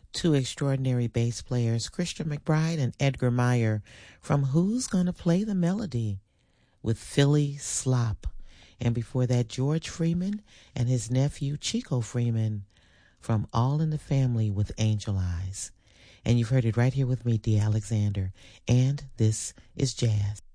Two extraordinary bass players, Christian McBride and Edgar Meyer, from Who's Gonna Play the Melody with Philly Slop. And before that, George Freeman and his nephew Chico Freeman from All in the Family with Angel Eyes. And you've heard it right here with me, Dee Alexander. And this is Jazz.